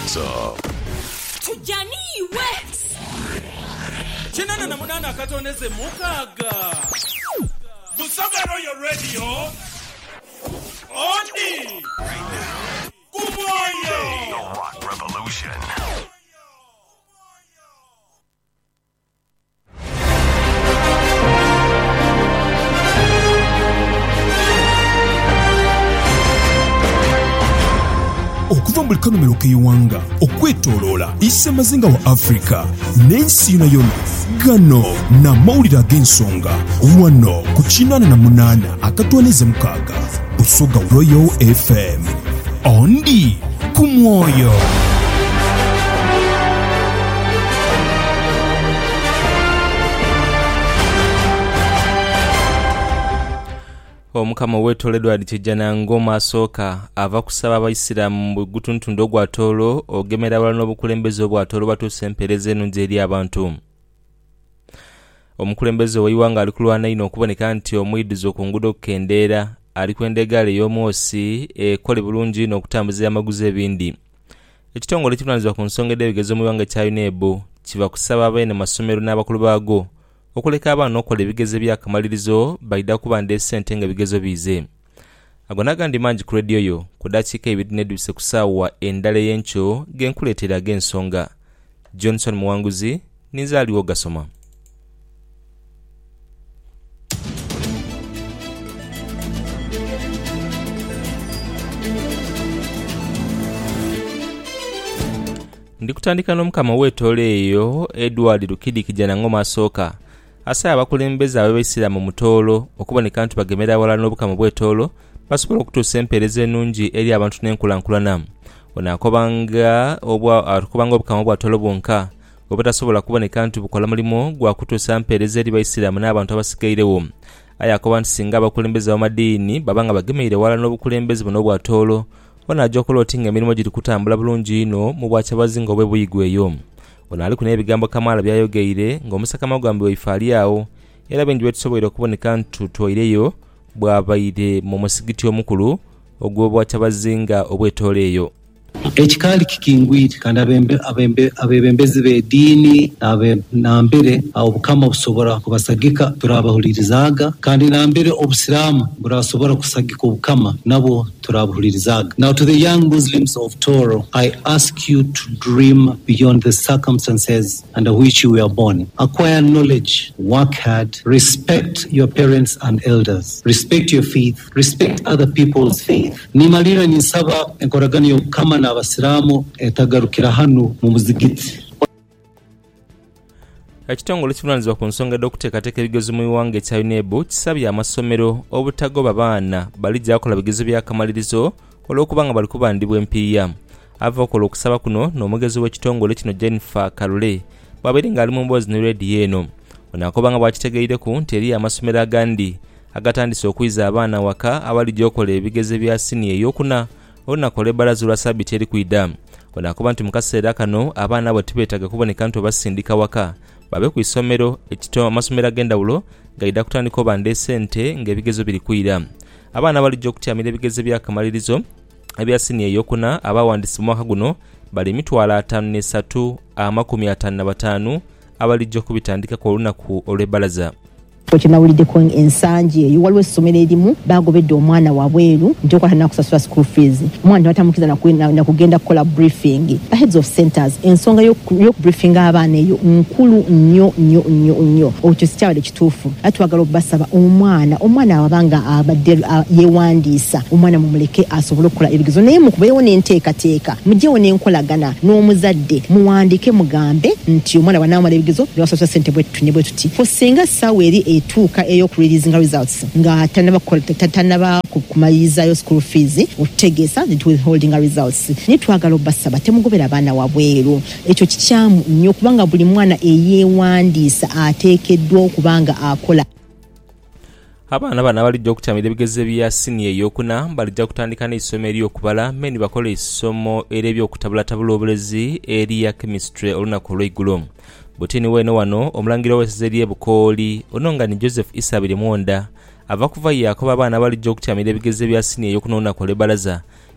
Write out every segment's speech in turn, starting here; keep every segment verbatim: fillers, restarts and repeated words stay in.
Bonanza. Tujani Wet. Chinana na munana katoneze mukaga. Busagaro your radio. Oni. Kumoyo. The Rock Revolution. Okuva mu likanumero k'eiwanga okwetooloola issa mazinga wa Afrika n'ensi yonna gano n'amawulire ag'ensonga wano ku kinaana na munaana akatwaniza mukaaga Busoga Royal F M ondi ku mwoyo. Omukama wetu Edward Kijana ngoma asooka ava kusaba abayisiraamu mu gutuntundo gwa Toolo ogemera wala n'obukulembeze bwa Toolo batuuse empeereza ennungi eri abantu. Omukulembeze w'eiwanga ali kulwana ino okuboneka nti omwidizo ku nguudo okukendeera ali kw'endegaali ey'omwosi ekole bulungi n'okutambuza amaguzi ebindi. Ekitongole kirwanizibwa ku nsonga y'ebigezo mu biwanga kya U N E B kiva kusaba abaana amasomero n'abakulu baago okuleka abaana okukola ebigezo by'akamalirizo bayida kubanda ssente ng'ebigezo biize. Ago n'agandi mangi ku rediyo yo ku dakiika ibiri n'edduse ku ssaawa endala ey'enkyo genkuleetera ag'ensonga. Johnson Muwanguzi ninzaaliwo gasoma. Ndikutandika n'omukama w'etoolo eyo Edward Lukidi Kijana ngoma asooka asaba abakulembeze ab'Abayisiraamu mu Toolo okuboneka nti bagemera wala n'obukama bw'etoolo basobola okutuusa empeereza ennungi eri abantu n'enkulankulana. Ono akobanga akobanga obukama bwa Toolo bwonka obutasobola kuboneka nti bukola mulimu gwa kutuusa mpeereza eri Bayisiraamu n'abantu abasigairewo. Aye akoba nti singa abakulembeze b'amadiini babanga bagemeire wala n'obukulembeze buno bwa Toolo ono ajja okulola oti ng'emirimu giri kutambula bulungi ino mu bwakyabazi nga obwe buyigweyo. Ono ali ku n'ebigambo Kamala byayogeire ng'omusakama gwambi waife ali awo era bengi betusoboire okuboneka nti tutwaireyo bw'abaire mu musigiti omukulu ogw'obwakyabazi nga obw'etoolo eyo. Ekikaali kikingwire kandi abebembezi b'eddiini nambere obukama busobora kubasagika turabahulirizaga kandi nambere obusiraamu burasobora kusagika obukama nabo turabahulirizaga. Now to the young Muslims of Tooro, I ask you to dream beyond the circumstances under which you were born. Acquire knowledge, work hard, respect your parents and elders, respect your faith, respect other people's faith. Nimalira nisaba enkoragani y'obukama n'abasiraamu etagarukira hano mu muzigiti. Ekitongole kirwanizibwa ku nsonga y'okuteekateeka ebigezo mu biwanga ekya U N E B kisabye amasomero obutagoba baana balijja akola bigezo by'akamalirizo olw'okubanga bali kubandibwa empiiya. Ava okola okusaba kuno n'omugezi w'ekitongole kino Jennifer Kalule bw'abeere ng'ali mu mboozi ne rediyo eno. Ono akobanga bw'akitegeereku nti eri amasomero agandi agatandise okuyiza abaana waka abalijja okola ebigezo bya siniya ey'okuna olunaku ebbalaza lwa ssabbiiti eri kwidda. Ono akoba nti mu kaseera kano abaana abo tibeetaaga kuboneka nti obasindika waka babe ku isomero ekito amasomero ag'endawulo gayida kutandika obanda ssente ng'ebigezo biri kwira. Abaana balijja okutyamira ebigezo by'akamalirizo ebya siniya ey'okuna abawandiisi mu mwaka guno bali emitwalo ataano n'esatu amakumi ataano na bataano abalijja okubitandikako olunaku olw'ebbalaza. Kinawuliddeko ensangi eyo waliwo essomero erimu bagobedde omwana wabweru nti okwata nakusasula school fees omwana batamukiza nakugenda kukola briefing. The heads of centers ensonga y'okubriefing abaana eyo nkulu nnyo nnyo nnyo nnyo okyo sikyabadde kituufu. Atwagala okubasaba omwana omwana wabanga abadde yeewandiisa omwana mumuleke asobole okukola ebigezo naye mukubeewo n'enteekateeka mugyewo n'enkolagana n'omuzadde muwandike mugambe nti omwana bw'anaamala ebigezo byewasasula ssente bwetutu ne bwe tuti fo singa ssaawa eri etuuka ey'okureleasinga results nga tanaba kumalirizayo school fees okutegeeza nti withholding results. Naye twagala obasaba temugobera abaana wabweru. Ekyo kikyamu nnyo kubanga buli mwana eyeewandiisa ateekeddwa okubanga akola. Abaana bano balijja okutamira ebigezo bya siniya ey'okuna balijja kutandika n'essomo ery'okubala meni bakola essomo ery'okutabulatabula obulezi erya chemistry olunaku olw'eiggulo. Butini weno wano omulangiro w'essaza ly'e Bukooli ononga ni Joseph Isabire Mwonda ava kuva yakoba abaana balijja okutyamira ebigezo bya siniya ey'okuna olunaku olw'ebbalaza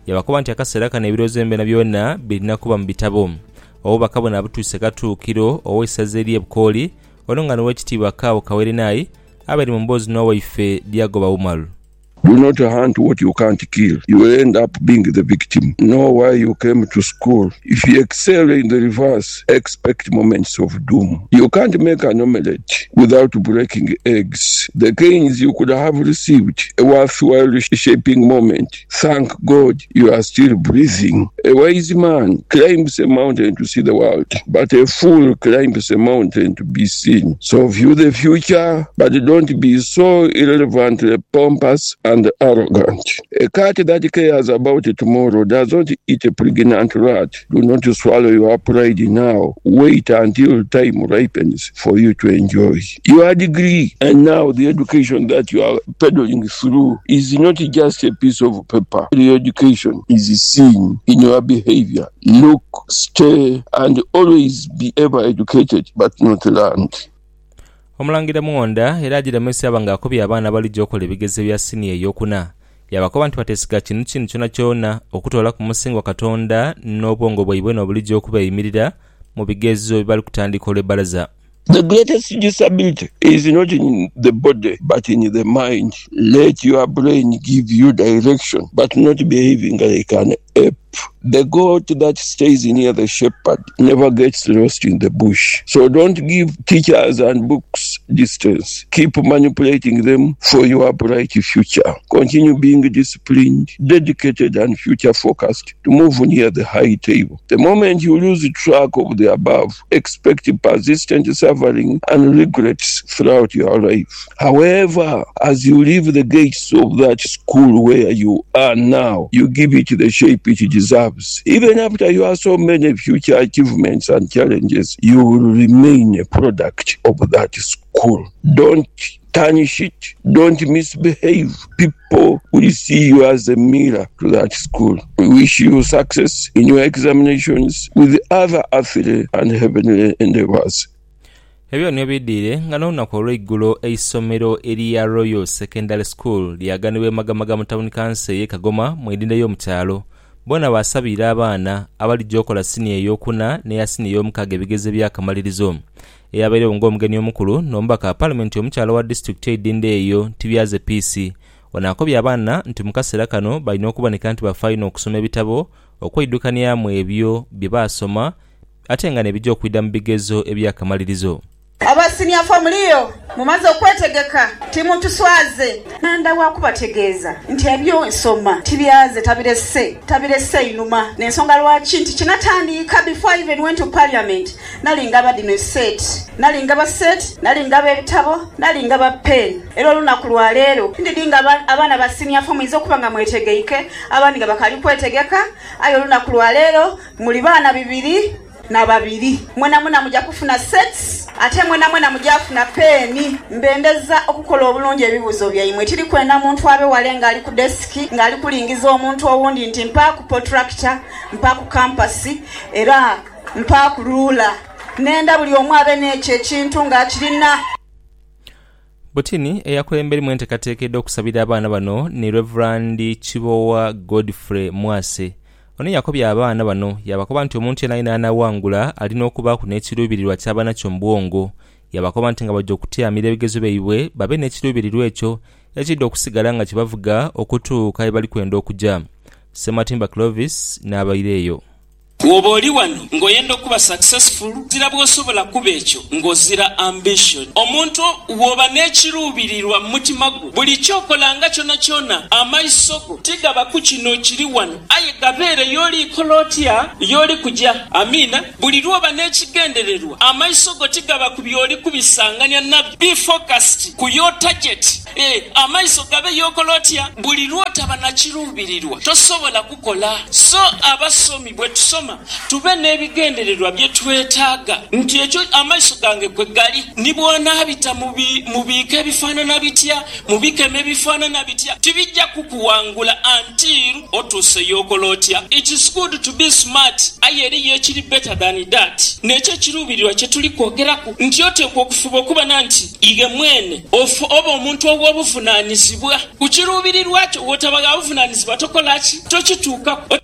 yabakuba nti akaseera kano ebirowoozo embeera byonna birina kuba mu bitabo. Obubaka buno abutuuse Katuukiro ow'essaza ery'e Bukooli ono nga n'owekitiibwa Kaawo Kawerenayi abali mu mboozi n'owaife Lyagoba Umaru. Do not hunt what you can't kill. You will end up being the victim. Know why you came to school. If you excel in the reverse, expect moments of doom. You can't make an omelette without breaking eggs. The gains you could have received, a worthwhile shaping moment. Thank God you are still breathing. A wise man climbs a mountain to see the world, but a fool climbs a mountain to be seen. So view the future, but don't be so irrelevantly pompous and arrogant. A cat that cares about tomorrow does not eat a pregnant rat. Do not swallow your pride now. Wait until time ripens for you to enjoy your degree. And now the education that you are peddling through is not just a piece of paper. The education is seen in your behavior. Look, stay, and always be ever educated but not learned. Omulangira Muwonda era agiramese abanga akobya abaana balijja okola ebigezo bya siniya ey'okuna. Yabakoba nti bateesiga kinu kino kyonna kyonna okutoola ku musingo Katonda n'obwongo bwaibwe n'obulijja okubayimirira mu bigezo bye bali kutandika olw'ebbalaza. The greatest disability is not in the body, but in the mind. Let your brain give you direction, but not behaving like an ape. The goat that stays near the shepherd never gets lost in the bush. So don't give teachers and books distance. Keep manipulating them for your bright future. Continue being disciplined, dedicated, and future-focused to move near the high table. The moment you lose track of the above, expect persistent suffering and regrets throughout your life. However, as you leave the gates of that school where you are now, you give it the shape it deserves. Even after you have so many future achievements and challenges, you will remain a product of that school. Don't tarnish it. Don't misbehave. People will see you as a mirror to that school. We wish you success in your examinations with other earthly and heavenly endeavors. Ebyo nebidire nga n'olunaku olw'eggulo essomero erya Royal Secondary School lyaganibwa Magamaga mu Town Council y'e Kagoma mu edinda y'omu kyalo. Bona basabira abaana abalijja okola siniya ey'okuna n'eya siniya ey'omukaaga ebigezo by'akamalirizo. Eyabaire ng'omugenyi omukulu n'omubaka Parliament omukyalo wa district y'edinda eyo Tibyaze Peace. Ono akobya abaana nti mu kaseera kano balina okuboneka nti bafaalina okusoma ebitabo okweddukaniamu ebyo bye baasoma ate nga ne bijja okwidda mu bigezo eby'akamalirizo. Abasinia familiyo mumaze okwetegeka timutuswaze nanda wakubategeeza nti ebyo nsoma Tibyaze tabirese tabirese inuma n'ensonga lwaki nti kinatandika before I even went to parliament nalinga badino set nalinga ba set nalinga ebitabo nalinga ba pen era olunaku lwa leero ndidinga abaana basinia familiyo okubanga mwetegeike abandi nga bakali kwetegeka ayo olunaku lwa leero muli baana bibiri na babiri mwena mwena mujja kufuna sets ate mwena mwena mujja kufuna peni mbendeza okukola obulungi ebibuzo byaimwe tiri kwenda muntu abe walenga ali ku desk ngali kulingiza omuntu owundi nti mpa ku protractor mpa ku campus era mpa ku ruler nenda buli omu abe n'ekyo ekintu nga kirina. Butini eyakulembera mu enteekateeka okusabira abaana bano ni Reverend Kibowa Godfrey Mwase. Ono yakobya abaana bano yabakoba nti omuntu yenna ayina anawangula alina okuba ku n'ekiruubirirwa ky'abaana kyo mu bwongo. Yabakoba nti nga bajja okutyamira ebigezo byabwe babe n'ekiruubirirwa ekyo ekidde okusigala nga kibavuga okutuuka bali kwenda okujja. Sematimba Clovis n'abayireeyo. Woba oli wano ng'oyenda okuba successful zira bw'osobola kuba ekyo ng'ozira ambition. Omuntu woba n'ekiruubirirwa mu mutima gwo buli kyokolanga kyonna kyonna amaiso go tigaba ku kino kiri wano aye gabeere y'oliikola otya y'oli kujja. Amina buli lwoba n'ekigendererwa amaiso go tigaba ku by'oli kubisanganya nabyo. Be focused ku your target. Eh, amaiso gabe y'okola otya buli lwotaba na kiruubirirwa tosobola kukola. So abasomi bwe tusoma mukama tube n'ebigendererwa bye twetaaga nti ekyo amaiso gange kwe gali nibwonaabita mu biika ebifaanana bitya mu bikema ebifaanana bitya tibijja kukuwangula until otuuse y'okola otya. It is good to be smart aye eri yekiri better than that. Nekyo ekiruubirirwa kye tuli kwogerako nti oteekwa okufuba okubana nti ige mwene oba omuntu ow'obuvunaanyizibwa ku kiruubirirwa kyo w'otabaga abuvunaanyizibwa tokola ki tokituukako.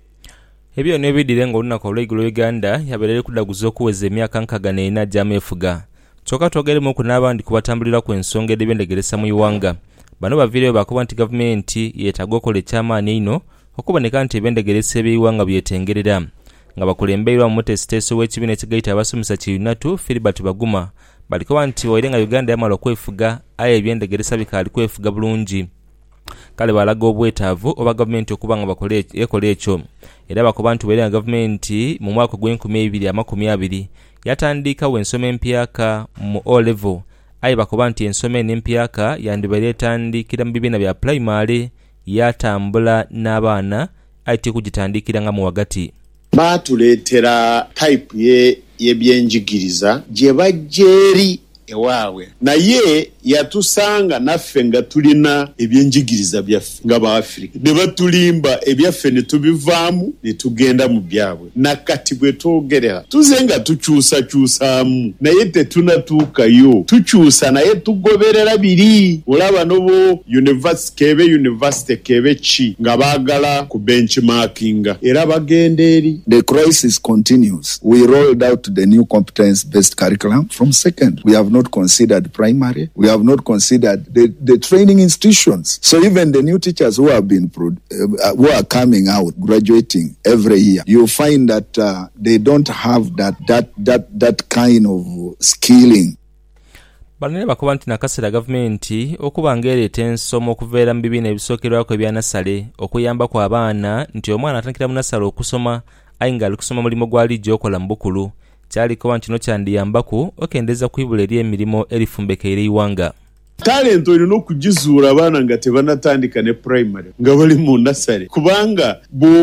Ebyo n'ebiddire ng'olunaku olw'eggulu Uganda yabeerera kuddaguza okuweza emyaka nkaaga n'ena gy'ameefuga. Kyokka twogeremu ku n'abandi kubatambulira ku ensonga edibyendegeresa mu Iwanga. Bano baviireyo bakuba nti gavumenti yeetaaga okukola ekyamaanyi ennyo okuboneka nti ebyendegeresa eby'Iwanga byetengerera. Nga bakulemberwa mu mutesiteeso w'ekibiina ekigaita abasomesa ki UNATU Philbert Baguma balikoba nti waire nga Uganda yamala okwefuga aye ebyendegeresa bikaali kwefuga bulungi. Kale balaga obwetaavu oba gavumenti okuba nga bakole ekola ekyo. Era bakuba nti waire nga gavumenti mu mwaka gw'enkumi ebiri amakumi abiri yatandika ensoma empyaka mu O level aye bakuba nti ensoma empyaka yandibaire etandikira mu bibiina bya primary yatambula n'abaana ate kugitandikira nga mu wagati. Baatuleetera type ye y'ebyenjigiriza gye bajjeeri ewaabwe naye yatusanga naffe nga tulina ebyenjigiriza byaffe nga Baafrika ne batulimba ebyaffe ne tubivaamu ne tugenda mu byabwe. Nakati bwe twogerera tuze nga tukyusakyusaamu naye tetunatuukayo tukyusa naye tugoberera biri. Olaba nobo university kebe university kebe ki nga baagala ku benchmarkinga era bagenda eri. The crisis continues. We rolled out the new competence-based curriculum from second. We have not considered primary. We have not considered the, the training institutions. So even the new teachers who have been pro- uh, who are coming out, graduating every year, you find that uh, they don't have that that that that kind of skilling. Balane bakuba nti nakasera gavumenti okuba ng'ereeta ensomo okuveera mu bibiina ebisookerwako ebya nasale okuyamba ku abaana nti omwana atandikira mu nasale okusoma aye nga ali kusoma mulimu gwali gy'okola mu bukulu. Kyalikoba nti kino kyandiyambaku okendeza kwibula eri emirimu erifumbekeire Iwanga. Talent olina okugizuula abaana nga tebanatandika ne primary nga bali mu nasale kubanga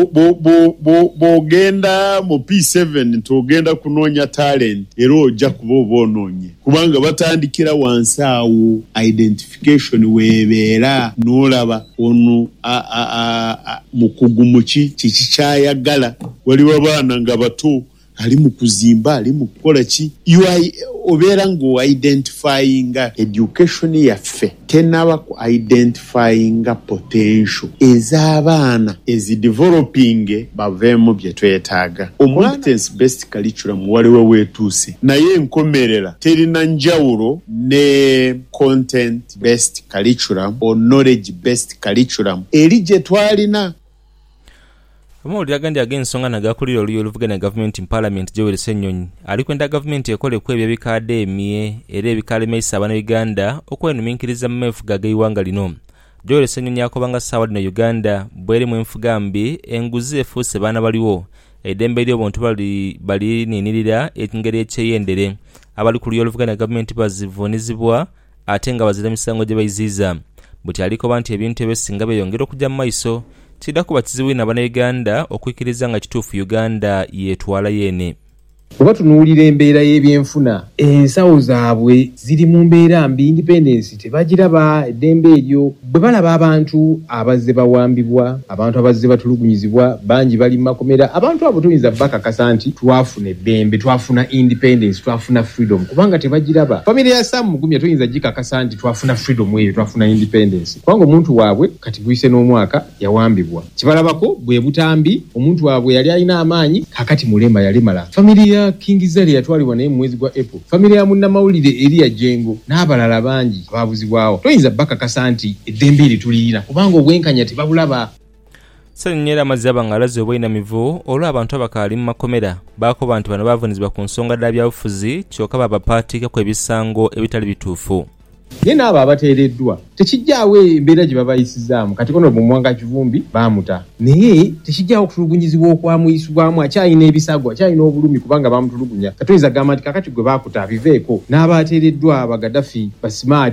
bw'ogenda mu P seven nti ogenda kunoonya talent era ojja kuba oba onoonye kubanga batandikira wansi awo identification weebeera n'olaba ono mukugu muki kiki kyayagala. Waliwo abaana nga bato ali mu kuzimba ali mu kukola ki obeera ngo identifying education yaffe tenaba ku identifying potential ez'abaana ezi developing baveemu bye twetaaga. Competence based curriculum waliwo weetuuse naye enkomerera terina njawulo ne content based curriculum or knowledge based curriculum eri gye twalina. Amawulire agandi ag'ensonga nagakulira oluyo oluvuganya gavumenti mu Parliament Joel Ssenyonyi ali kwenda gavumenti ekole ku ebyo ebikaademye era ebikalemesa abaana Uganda okwenuminkiriza mu meefuga g'Iwanga lino. Joel Ssenyonyi akobanga ssaawa lino Uganda bwerimu enfuga mbi enguzi efuuse baana baliwo eddembe ly'obuntu bali baliniinirira engeri ekyeyendere abali ku luyo oluvuganya gavumenti bazivuunizibwa ate nga bazira emisango gye bayiziiza. Buti alikoba nti ebintu ebisinga byeyongera okujja mu maiso kidda kuba kizibu ina bana Uganda okwikiriza nga kituufu Uganda yetwala yene. Oba tunuulira embeera y'ebyenfuna ensawo zaabwe ziri mu mbeera mbi. Independence tebagiraba eddembe eryo bwe balaba abantu abazze bawambibwa abantu abazze batulugunyizibwa bangi bali mu makomera abantu abo tuyinza bakakasa nti twafuna eddembe twafuna independence twafuna freedom kubanga tebagiraba. Famire ya Sam Mugumya tuyinza gikakasa nti twafuna freedom eyo twafuna independence kubanga omuntu waabwe kati buyise n'omwaka yawambibwa. Kibalabako bwe butambi omuntu waabwe yali alina amaanyi kakati mulema yalimala. Famire King Zari yatwalibwa naye mu mwezi gwa April. Famire ya munnamawulire Elia Jengo n'abalala bangi babuzibwawo. Toyinza bakakasa nti eddembe eri tuliyina kubanga obwenkanya tebabulaba. Ssenyera amazzi abangalazi obwina mivu olwo abantu abakaali mu makomera bakoba nti bano bavuunizibwa ku nsonga dda byabufuzi kyokka babapaatiika ku ebisango ebitali bituufu. Ye n'abo abateereddwa tekijjaawo embeera gye babayisizaamu kati kono mu mwanga kivumbi baamuta naye tekijjaawo okutulugunyizibwa okwamuyisibwamu akyalina ebisago akyalina obulumi kubanga baamutulugunya. Katoyinza gamba nti kakati gwe baakuta abiveeko n'abateereddwa Bagadafi Basimaati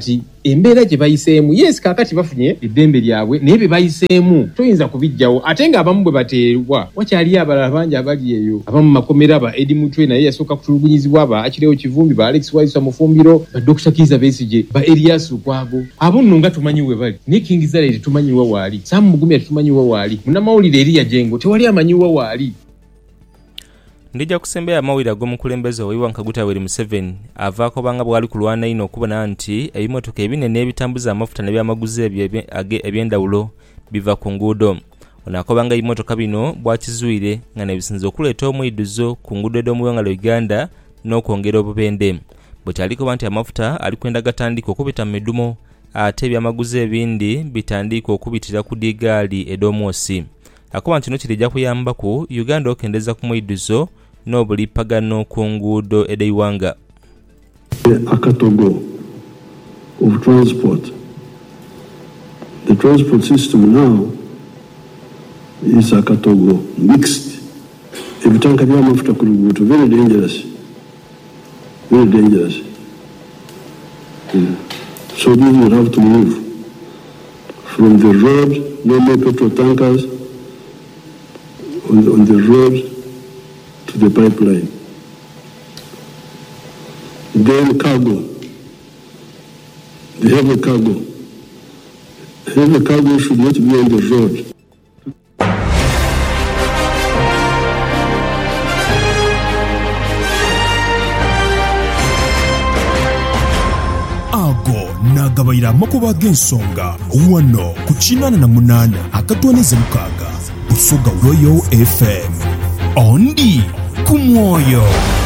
embeera gye bayiseemu yes kaakati bafunye eddembe lyabwe naye bye bayiseemu toyinza kubijjawo ate ng'abamu bwe bateerwa wakyali abalala bangi abali eyo abamu makomera ba Edi Mutwe naye yasooka kutulugunyizibwa ba Akirewo Kivumbi ba Alex Waisa Mufumbiro ba Doctor Kiza Besigye ba Elias Lukwago abo nno nga tumanyi we bali ne King Zale tetumanyi wa waali Sam Mugumya tetumanyi wa waali munnamawulire Elia Jengo tewali amanyi wa waali. Ndija kusembeya amawulire ag'omukulembeze owiwa Nkaguta Yoweri Museveni avaako banga bwali kulwana ino okubona nti ebimotoka ebinene ebitambuza amafuta n'ebyamaguzi eby'endawulo biva ku nguudo. Ono akobanga ebimotoka bino bwakizuire nga ne bisinza okuleeta omwiduzo ku nguudo ed'omuwanga lwa Uganda n'okwongera obubende. Bw'ati alikoba nti amafuta alikwenda gatandika okubita mu midumo ate ebyamaguzi ebindi bitandika okubitira ku digaali ed'omwosi. Akoba nti kino kirijja kuyamba ku Uganda okendeza ku mwiduzo n'obulipagano ku nguudo ed'eiwanga. Akatogo of transport. The transport system now is Akatogo mixed. Ebitanka by'amafuta ku luguudo very dangerous. Very dangerous. Yeah. So these will have to move from the road, no more petrol tankers on the, on the road to the pipeline. Then cargo, the heavy cargo. Heavy cargo should not be on the road. Ago nagabayira amakuba g'ensonga wano ku kinana na munana akatwaneze mukaga Busoga Royal F M ondi ku mwoyo.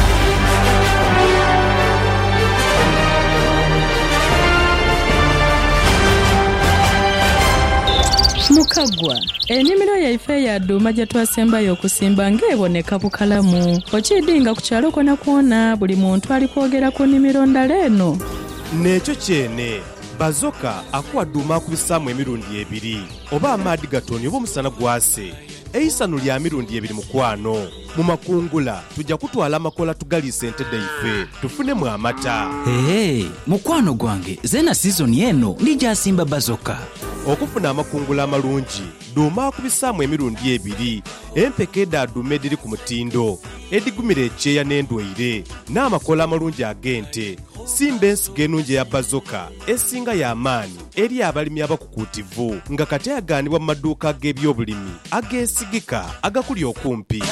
Mukagwa ennimiro yaife ya dduma gye twasembayo okusimba ng'eboneka bukalamu okidinga ku kyalo kona kwona buli muntu ali kwogera ku nnimiro ndala eno. Nekyo kyene bazoka akuwa dduma akubisaamu emirundi ebiri oba amaadi gatoni oba omusana gwase eisano lya mirundi ebiri mukwano mu makungula tujja kutwala amakola tugaliisa ente daife tufunemu amata. Hey, mukwano gwange zena sizoni eno ndijasimba bazoka. Okufuna amakungula amalungi dduma akubisaamu emirundi ebiri empeke eddadduma ediri ku mutindo edigumira ekyeya n'endwaire n'amakola amalungi ag'ente. Simba ensigo ennungi eya bazoka esinga y'amaanyi eri abalimi abakukuutivu nga kati agaanibwa mu maduuka ag'ebyobulimi ageesigika agakuli okumpi.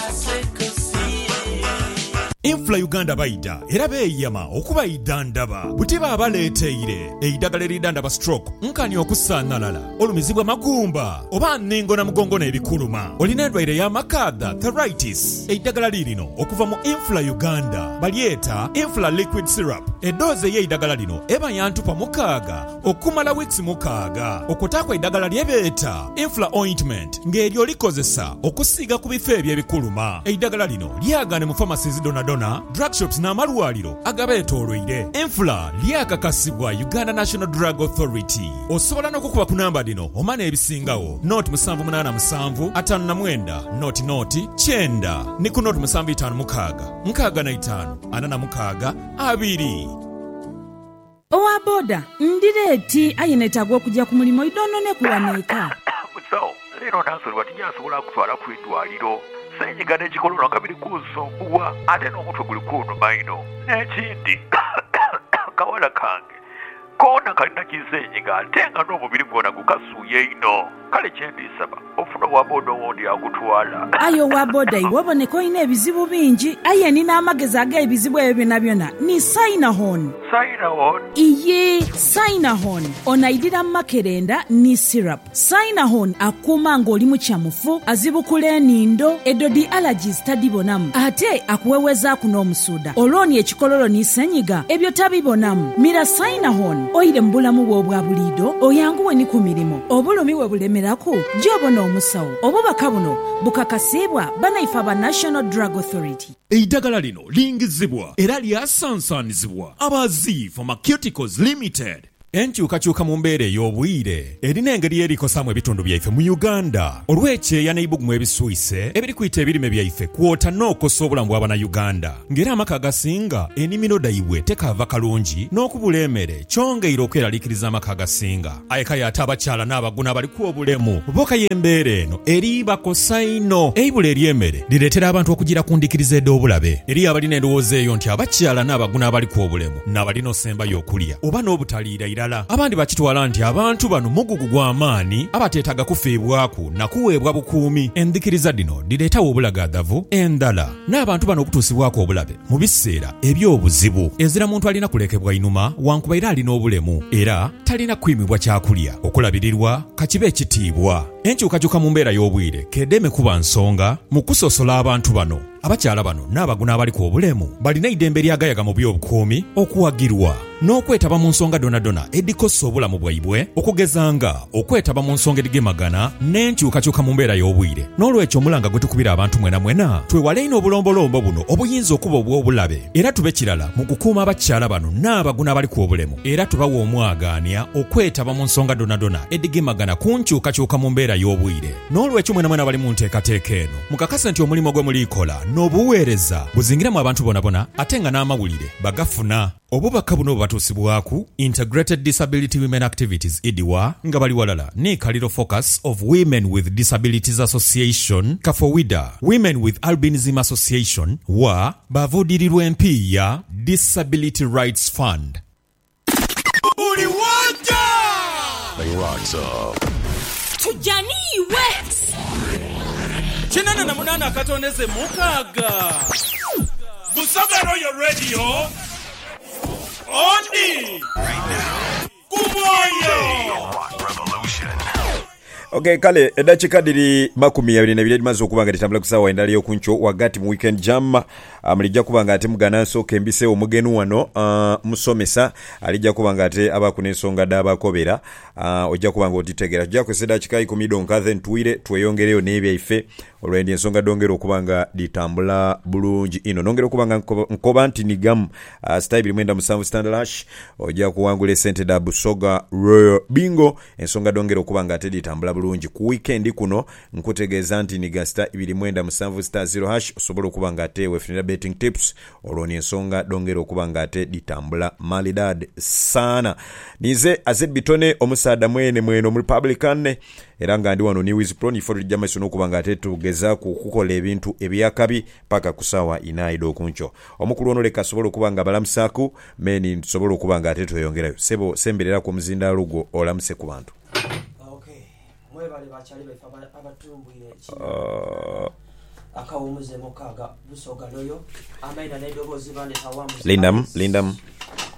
Infla Uganda baida era beeyama okuba idandaba butiba abaleeteire eidagala eridandaba stroke nkani okusaanalala olumizibwa magumba oba nningo na mugongo n'ebikuluma olina endwaire y'amakadha arthritis eidagala lirino okuva mu Infla Uganda balyeta Infla liquid syrup eddoozi y'eidagala lino eba yantupa mukaaga okumala weeks mukaaga okutaakwa eddagala lyebeeta Infla ointment ng'eryo likozesa okusiiga ku bifo eby'ebikuluma eidagala lino lyagane mu pharmacies dona dona drug shops n'amalwaliro agabeetoolwire. Infla lyakakasibwa Uganda National Drug Authority. Osobola n'okukuba ku namba dino omana ebisingawo noti musanvu munaana musanvu ataano na mwenda noti noti kyenda ne ku noti musanvu itaano mukaaga nkaaga na itaano ana na mukaaga abiri. Owa boda ndireeti ayinetagwa okujja ku mulimu idonone kuwaneeka. Musawo leero nansolwa tinyasobola kutwala ku eddwaliro senyiga n'ekikololo nga biri kunsumbuwa ate n'omutwe guli kunnuma ino n'ekindi kawala kange koona kalina kisenyiga ate nga n'omubiri gwonna gukasuuye ino kale kyendisaba ofuna owa boda owondi akutwala. Ayo owa boda iwe oboneka olina ebizibu bingi aye nina amagezi ag'ebizibu ebyo byonna byonna ni Sinahon. Sinahon? Iye Sinahon onaidira makerenda ni syrup. Sinahon akuuma ng'oli mu kyamufu azibukula enindo edodi allergies tadibonamu ate akuwewezaako n'omusuuda olwoni ekikololo ni senyiga ebyo tabibonamu. Mira Sinahon oyire mu bulamu bwo obwa buliido oyanguwe ni ku mirimu obulumi we bulemerako gy'obona omusawo obubaka buno bukakasibwa banaifa ba National Drug Authority. Eidagala lino lingizibwa era lyasansanizibwa abazi Pharmaceuticals Limited. enkyukakyuka mu mbeera ey'obwire erina engeri erikosamu ebitundu byaife mu uganda olw'ekyeya n'ebibugumu ebiswise ebiri kuyita ebirime byaife kwota n'okosa obulamu bw'abannayuganda ng'era amaka agasinga ennimiro dayibwe tekaava kalungi n'okubula emmere kyongeire okweraliikiriza amaka agasinga ayekayo ate abakyala n'abaguna abaliko obulemu boka y'embeera eno eri bakosa ino eibula ery'emmere lireetera abantu okugira ku ndikiriza ed'obulabe eri abalina endowooza eyo nti abakyala n'abaguna abaliko obulemu n'abalina osembayo okulya oba n'obutaliira irala abandi bakitwala nti abantu bano mugugu gw'amaanyi abateetaga kufiibwaku na kuweebwa bukuumi endikiriza dino lireetawo obulagaadavu endala n'abantu bano okutuusibwako obulabe mu biseera eby'obuzibu ezira muntu alina kulekebwa inuma wankuba era alina obulemu era talina kwimibwa kyakulya okulabirirwa kakibe ekitiibwa enkyukakyuka mu mbeera y'obwire kedeme kuba nsonga mu kusosola abantu bano abakyala bano n'abaguna abaliko obulemu balina idembe lyagayaga mu by'obukuumi okuwagirwa n'okwetaba mu nsonga donadona edikosa obulamu bwaibwe okugezanga okwetaba mu nsonga edigemagana n'enkyukakyuka mu mbeera y'obwire n'olwekyo omulanga gwe tukubira abantu mwena mwena twewale ino obulombolombo buno obuyinza okuba obw'obulabe era tube kirala mu kukuuma abakyala bano n'abaguna abaliko obulemu era tubawa omwagaanya okwetaba mu nsonga donadona edigemagana ku nkyukakyuka mu mbeera y'obwire n'olwekyo mwena mwena bali mu nteekateeka eno mukakase nti omulimo gwe mulikola n'obuweereza buzingiramu abantu bonabona ate nga n'amawulire bagafuna obubaka buno bubatuusibwaku Integrated Disability Women Activities I D W A nga bali walala ne Kaliro Focus of Women with Disabilities Association Kafowida Women with Albinism Association wa bavudirirwa M P ya Disability Rights Fund. Uli wanja! They rocks up. Tujani Wex! Chinana na munana akatoneze mukaga. Busagaro your radio. Ondi! Right now. Kumoyo! Revolution. Okay, kale edakika diri makumi abiri na bibiri maze okubanga litambula kusawa endali yokuncho wagati mu weekend jam amulijja kubanga ate mugananso kembise omugenu wano uh, musomesa alijja kubanga ate abakunensonga dabakobera uh, ojja kubanga otitegera ojja kweseda kikai kumido nkaze ntwire tweyongereyo nebya ife olwendi ensonga dongero okubanga ditambula bulungi ino nongero okubanga nkoba nti nigamu uh, style mwenda musanvu standalash ojja kuwangula sente da Busoga Royal Bingo ensonga dongero okubanga ate ditambula bulungi ku weekend kuno nkutegeeza nti ni gasta ibiri mwenda musanvu star zero hash osobola okubanga ate wefunira betting tips oloni ensonga dongero okubanga ate ditambula malidad sana nize azed bitone omusada mwene mwene mu Republican era nga ndi wano ni Wizpro ni for jamaso nokubanga ate tugeza ku kukola ebintu ebyakabi paka kusawa inaido kuncho omukulu ono leka sobola okubanga balamusaku meni sobola okubanga ate toyongerayo sebo semberera ku mzinda lugo olamuse ku bantu. Mwebale bachali befa abatumbwire kino akawumuze mukaga Busoga loyo amaina nedogozi bane tawamu Lindam Lindam